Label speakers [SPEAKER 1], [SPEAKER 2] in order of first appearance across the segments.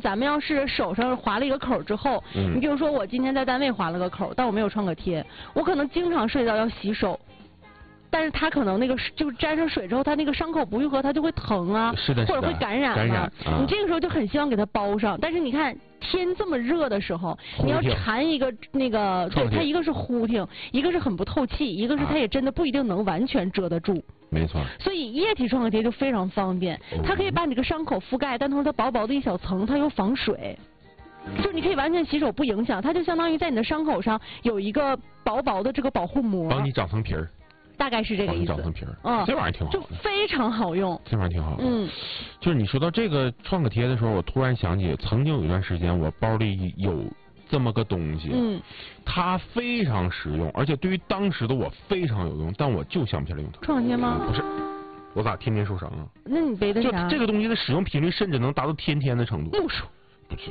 [SPEAKER 1] 咱们要是手上划了一个口之后，你比如说我今天在单位划了个口，但我没有创可贴，我可能经常涉及到要洗手。但是它可能那个就沾上水之后，它那个伤口不愈合，它就会疼啊，
[SPEAKER 2] 是的，
[SPEAKER 1] 或者会感染嘛。你这个时候就很希望给它包上，但是你看天这么热的时候，你要缠一个那个，对，它一个是呼挺，一个是很不透气，一个是它也真的不一定能完全遮得住。
[SPEAKER 2] 没错。
[SPEAKER 1] 所以液体创可贴就非常方便，它可以把你这个伤口覆盖，但同时它薄薄的一小层，它又防水。就是你可以完全洗手不影响，它就相当于在你的伤口上有一个薄薄的这个保护膜，
[SPEAKER 2] 帮你长层皮儿。
[SPEAKER 1] 大概是这个意思。
[SPEAKER 2] 长层皮儿，这玩意儿挺好的，
[SPEAKER 1] 就非常好用。
[SPEAKER 2] 这玩意儿挺好的。就是你说到这个创可贴的时候，我突然想起，曾经有一段时间我包里有这么个东西，它非常实用，而且对于当时的我非常有用，但我就想不起来用它。
[SPEAKER 1] 创可贴吗？
[SPEAKER 2] 不是，我咋天天受伤啊？
[SPEAKER 1] 那你背的啥？
[SPEAKER 2] 就这个东西的使用频率甚至能达到天天的程度。
[SPEAKER 1] 木薯。不是。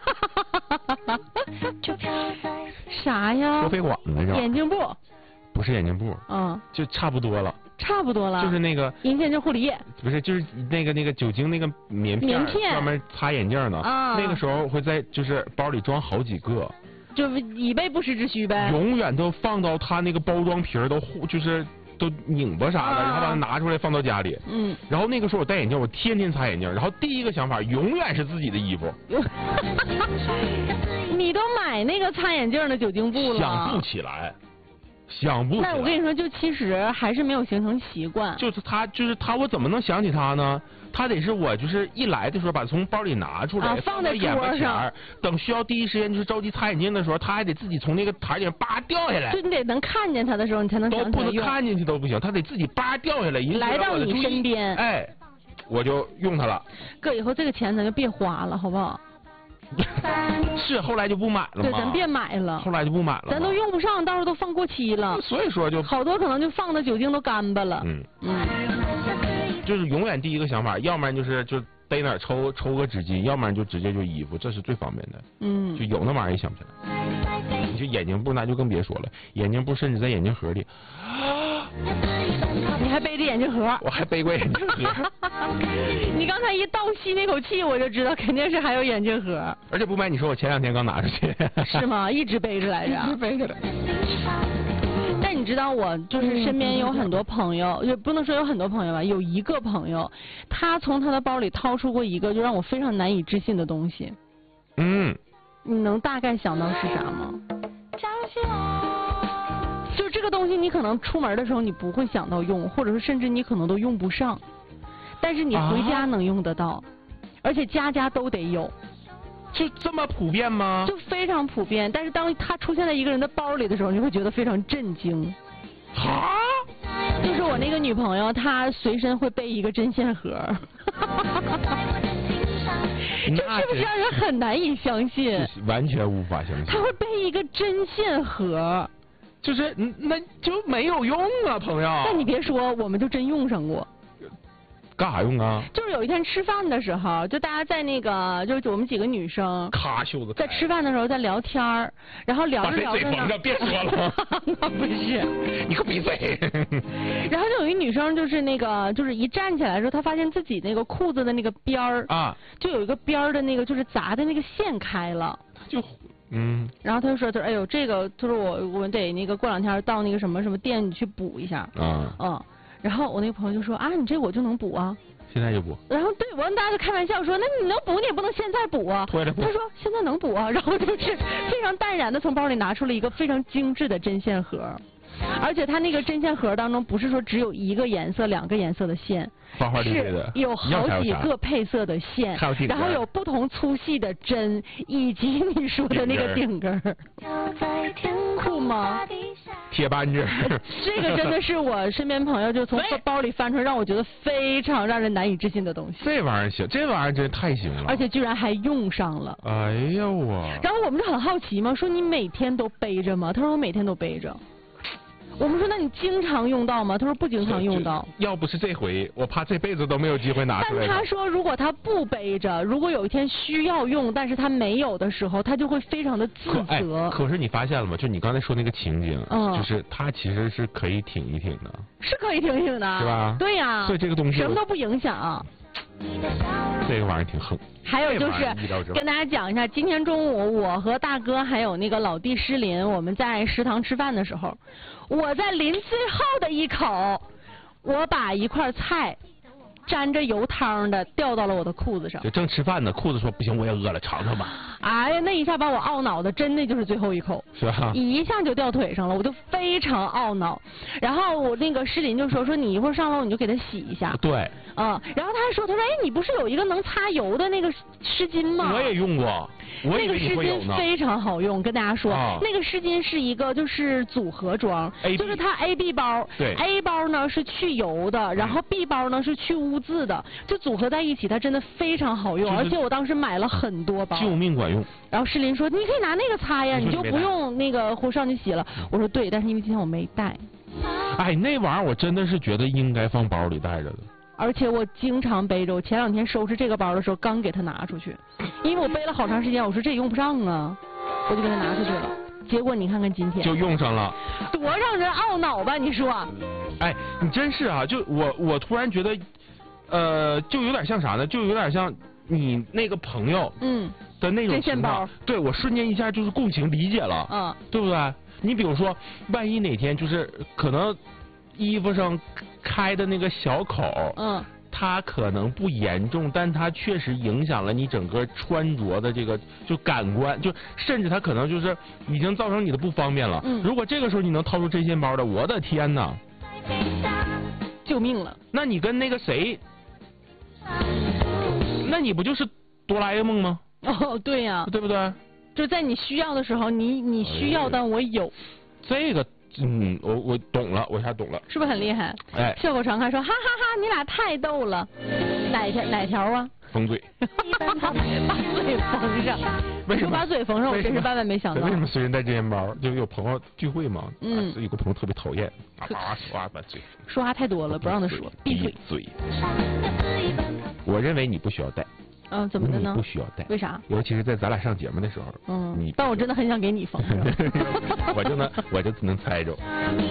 [SPEAKER 1] 啥呀？
[SPEAKER 2] 收费管子是吧？
[SPEAKER 1] 眼镜布。
[SPEAKER 2] 不是眼镜布，就差不多了。差不多了。就是那个
[SPEAKER 1] 银线就护理液。
[SPEAKER 2] 不是，就是那个酒精那个棉片，专门擦眼镜的。那个时候会在就是包里装好几个，
[SPEAKER 1] 就以备不时之需呗。
[SPEAKER 2] 永远都放到它那个包装皮都就是都拧巴啥的，然后把它拿出来放到家里。然后那个时候我戴眼镜，我天天擦眼镜，然后第一个想法永远是自己的衣服。
[SPEAKER 1] 你都买那个擦眼镜的酒精布了？
[SPEAKER 2] 想不起来。想不起来。
[SPEAKER 1] 那我跟你说，就其实还是没有形成习惯。
[SPEAKER 2] 就是他，我怎么能想起他呢？他得是我就是一来的时候把它从包里拿出来，
[SPEAKER 1] 放在
[SPEAKER 2] 眼巴前，等需要第一时间就是着急擦眼镜的时候，他还得自己从那个台顶叭掉下来。
[SPEAKER 1] 就你得能看见他的时候，你才能想起来用。
[SPEAKER 2] 都不能看进去都不行，他得自己叭掉下来，
[SPEAKER 1] 来到你身边。
[SPEAKER 2] 哎，我就用它了。
[SPEAKER 1] 哥，以后这个钱咱就别花了，好不好？
[SPEAKER 2] 是，后来就不买了嘛。
[SPEAKER 1] 对，咱别买了。
[SPEAKER 2] 后来就不买了。
[SPEAKER 1] 咱都用不上，到时候都放过期了。
[SPEAKER 2] 所以说就
[SPEAKER 1] 好多可能就放的酒精都干巴了。
[SPEAKER 2] 就是永远第一个想法，要不然就逮哪儿抽个纸巾，要不然就直接就衣服，这是最方便的。就有那玩意儿也想不起来。你就眼镜布那就更别说了，眼镜布甚至在眼镜盒里。
[SPEAKER 1] 你还背着眼镜盒？
[SPEAKER 2] 我还背过眼镜盒。
[SPEAKER 1] 你刚才一倒吸那口气，我就知道肯定是还有眼镜盒。
[SPEAKER 2] 而且不瞒你说，我前2天刚拿出去。
[SPEAKER 1] 是吗？一直背着来着。
[SPEAKER 2] 一直背着来。
[SPEAKER 1] 但你知道，我就是身边有很多朋友，也不能说有很多朋友吧，有一个朋友，他从他的包里掏出过一个就让我非常难以置信的东西。你能大概想到是啥吗？就这个东西，你可能出门的时候你不会想到用，或者说甚至你可能都用不上，但是你回家能用得到，而且家家都得有。
[SPEAKER 2] 就这么普遍吗？
[SPEAKER 1] 就非常普遍，但是当它出现在一个人的包里的时候，你会觉得非常震惊。就是我那个女朋友，她随身会背一个针线盒。这是不是让人很难以相信？
[SPEAKER 2] 完全无法相信。
[SPEAKER 1] 她会背一个针线盒。
[SPEAKER 2] 就是那就没有用啊，朋友。
[SPEAKER 1] 但你别说，我们就真用上过。
[SPEAKER 2] 干啥用啊？
[SPEAKER 1] 就是有一天吃饭的时候，就大家在那个，就是我们几个女生，
[SPEAKER 2] 咔袖子，
[SPEAKER 1] 在吃饭的时候在聊天儿，然后聊着聊着呢，
[SPEAKER 2] 别说了，
[SPEAKER 1] 那不是，
[SPEAKER 2] 你可闭嘴。
[SPEAKER 1] 然后就有一女生，就是那个，就是一站起来的时候，她发现自己那个裤子的那个边儿就有一个边儿的那个就是砸的那个线开了，然后他就说，哎呦，这个，他说我得那个过2天到那个什么什么店里去补一下。然后我那个朋友就说啊，你这我就能补啊。
[SPEAKER 2] 现在就补。
[SPEAKER 1] 然后对我跟大家就开玩笑说，那你能补你也不能现在补啊。他说现在能补啊，然后就是非常淡然的从包里拿出了一个非常精致的针线盒。而且它那个针线盒当中不是说只有1个颜色、2个颜色的线，是有好几个配色的线，然后有不同粗细的针，以及你说的那个顶根儿，酷吗？
[SPEAKER 2] 铁扳指。
[SPEAKER 1] 这个真的是我身边朋友就从包里翻出来，让我觉得非常让人难以置信的东西。
[SPEAKER 2] 这玩意儿行，这玩意儿真太行了，
[SPEAKER 1] 而且居然还用上了。
[SPEAKER 2] 哎呀我。
[SPEAKER 1] 然后我们就很好奇嘛，说你每天都背着吗？他说我每天都背着。我们说那你经常用到吗？他说不经常用到。
[SPEAKER 2] 要不是这回，我怕这辈子都没有机会拿出来。
[SPEAKER 1] 但他说如果他不背着，如果有一天需要用，但是他没有的时候，他就会非常的自责。
[SPEAKER 2] 可是你发现了吗？就你刚才说那个情景，就是他其实是可以挺一挺的。
[SPEAKER 1] 是可以挺一挺的。
[SPEAKER 2] 是吧？
[SPEAKER 1] 对呀。
[SPEAKER 2] 所以这个东西
[SPEAKER 1] 什么都不影响。
[SPEAKER 2] 这个玩意儿挺横。
[SPEAKER 1] 还有就是跟大家讲一下，今天中午我和大哥还有那个老弟施林，我们在食堂吃饭的时候，我在临最后的一口，我把一块菜沾着油汤的掉到了我的裤子上。
[SPEAKER 2] 就正吃饭呢，裤子说不行，我也饿了，尝尝吧。
[SPEAKER 1] 哎呀，那一下把我懊恼的，真的就是最后一口，
[SPEAKER 2] 是吧？
[SPEAKER 1] 一下就掉腿上了，我就非常懊恼。然后我那个施林就说你一会儿上楼你就给他洗一下。
[SPEAKER 2] 对。
[SPEAKER 1] 然后他还说，他说哎，你不是有一个能擦油的那个湿巾吗？
[SPEAKER 2] 我也用过。
[SPEAKER 1] 那个湿巾非常好用，跟大家说，那个湿巾是一个就是组合装，就是它 A、B 包，
[SPEAKER 2] 对
[SPEAKER 1] ，A 包呢是去油的，然后 B 包呢是去污渍的，就组合在一起，它真的非常好用，而且我当时买了很多包，
[SPEAKER 2] 救命管用。
[SPEAKER 1] 然后施林说，你可以拿那个擦呀，你就不用那个上去洗了。我说对，但是因为今天我没带。
[SPEAKER 2] 哎，那玩意儿我真的是觉得应该放包里带着的。
[SPEAKER 1] 而且我经常背着，我前2天收拾这个包的时候刚给他拿出去，因为我背了好长时间，我说这也用不上啊，我就给他拿出去了。结果你看看今天
[SPEAKER 2] 就用上了，
[SPEAKER 1] 多让人懊恼吧？你说？
[SPEAKER 2] 哎，你真是啊！就我突然觉得，就有点像啥呢？就有点像你那个朋友的那种情况。对，我瞬间一下就是共情理解了，对不对？你比如说，万一哪天就是可能衣服上开的那个小口，它可能不严重，但它确实影响了你整个穿着的这个就感官，就甚至它可能就是已经造成你的不方便了。如果这个时候你能掏出针线包的，我的天哪，
[SPEAKER 1] 救命了！
[SPEAKER 2] 那你跟那个谁，那你不就是哆啦 A 梦吗？
[SPEAKER 1] 哦，对呀，
[SPEAKER 2] 对不对？
[SPEAKER 1] 就在你需要的时候，你需要，但我有。
[SPEAKER 2] 这个。我懂了，我一下懂了，
[SPEAKER 1] 是不是很厉害？
[SPEAKER 2] 哎，
[SPEAKER 1] 笑口常开说，哈哈哈，你俩太逗了。哪条啊？
[SPEAKER 2] 封嘴。
[SPEAKER 1] 把嘴缝上。
[SPEAKER 2] 为什么
[SPEAKER 1] 把嘴缝上？我真是万万没想到。
[SPEAKER 2] 为什么随身带针线包？就有朋友聚会嘛，有个朋友特别讨厌，把嘴
[SPEAKER 1] 说话太多了，不让他说，闭
[SPEAKER 2] 嘴。我认为你不需要带。
[SPEAKER 1] 怎么的呢？
[SPEAKER 2] 不需要带。
[SPEAKER 1] 为啥？
[SPEAKER 2] 尤其是在咱俩上节目的时候。
[SPEAKER 1] 但我真的很想给你缝。
[SPEAKER 2] 我就能猜着。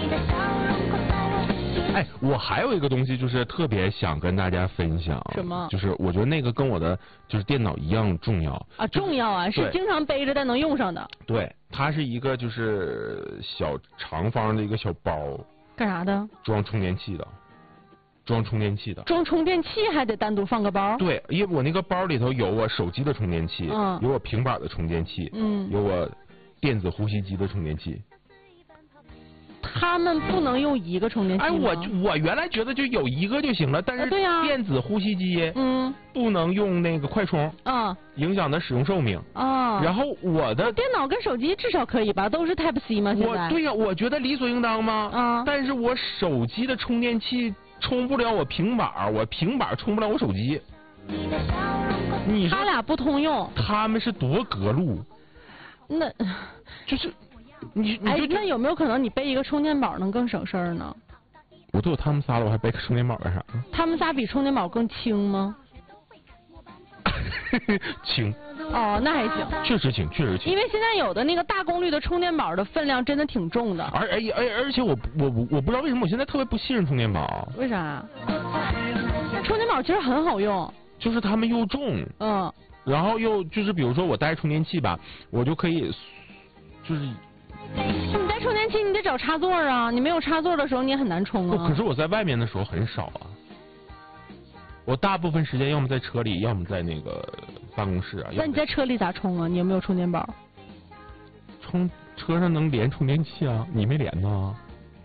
[SPEAKER 2] 哎，我还有一个东西就是特别想跟大家分享。
[SPEAKER 1] 什么？
[SPEAKER 2] 就是我觉得那个跟我的就是电脑一样重要。
[SPEAKER 1] 啊，重要啊，是经常背着但能用上的。
[SPEAKER 2] 对，它是一个就是小长方的一个小包。
[SPEAKER 1] 干啥的？
[SPEAKER 2] 装充电器的。装充电器
[SPEAKER 1] 还得单独放个包？
[SPEAKER 2] 对，因为我那个包里头有我手机的充电器，有我平板的充电器，有我电子呼吸机的充电器。
[SPEAKER 1] 他们不能用一个充电器吗？
[SPEAKER 2] 哎，我原来觉得就有一个就行了，但是电子呼吸机不能用那个快充，影响的使用寿命。然后我的
[SPEAKER 1] 电脑跟手机至少可以吧？都是 Type C 吗？
[SPEAKER 2] 对呀，我觉得理所应当吗？但是我手机的充电器充不了我平板，我平板充不了我手机。你说
[SPEAKER 1] 他俩不通用？
[SPEAKER 2] 他们是多隔路？
[SPEAKER 1] 那
[SPEAKER 2] 就是你
[SPEAKER 1] 那有没有可能你背一个充电宝能更省事儿呢？
[SPEAKER 2] 我都有他们仨了，我还背个充电宝干啥？
[SPEAKER 1] 他们仨比充电宝更轻吗？
[SPEAKER 2] 轻。
[SPEAKER 1] 哦，那还行。
[SPEAKER 2] 确实轻。
[SPEAKER 1] 因为现在有的那个大功率的充电宝的分量真的挺重的。
[SPEAKER 2] 而且我不知道为什么我现在特别不信任充电宝。
[SPEAKER 1] 为啥？充电宝其实很好用。
[SPEAKER 2] 就是他们又重。然后又就是比如说我带充电器吧，我就可以就是。
[SPEAKER 1] 你带充电器你得找插座啊，你没有插座的时候你也很难充啊。
[SPEAKER 2] 可是我在外面的时候很少啊，我大部分时间要么在车里，要么在那个办公室啊。
[SPEAKER 1] 那你在车里咋充啊？你有没有充电宝？
[SPEAKER 2] 车上能连充电器啊，你没连呢？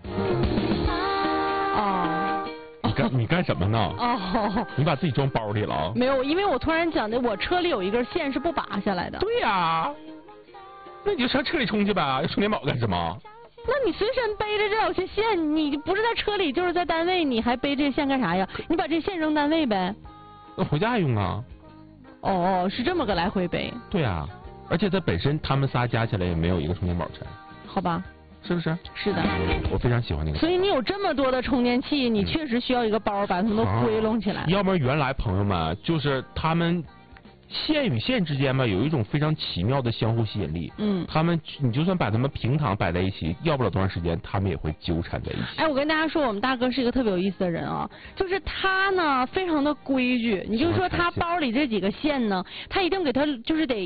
[SPEAKER 2] 你干什么呢？你把自己装包里了啊？
[SPEAKER 1] 没有，因为我突然讲的，我车里有一根线是不拔下来的。
[SPEAKER 2] 对呀。那你就上车里充去呗，充电宝干什么？
[SPEAKER 1] 那你随身背着这有些线，你不是在车里就是在单位，你还背这些线干啥呀？你把这线扔单位呗。
[SPEAKER 2] 那回家还用啊？
[SPEAKER 1] 是这么个来回背。
[SPEAKER 2] 对啊，而且它本身他们仨加起来也没有一个充电宝沉。
[SPEAKER 1] 好吧。
[SPEAKER 2] 是不是？
[SPEAKER 1] 是的。
[SPEAKER 2] 我非常喜欢那个。
[SPEAKER 1] 所以你有这么多的充电器，你确实需要一个包把它们都归拢起来。
[SPEAKER 2] 要不然原来朋友们就是他们线与线之间吧，有一种非常奇妙的相互吸引力。他们你就算把他们平躺摆在一起，要不了多长时间，他们也会纠缠在一起。
[SPEAKER 1] 哎，我跟大家说，我们大哥是一个特别有意思的人啊，就是他呢非常的规矩。你就说他包里这几个线呢，他一定给他就是得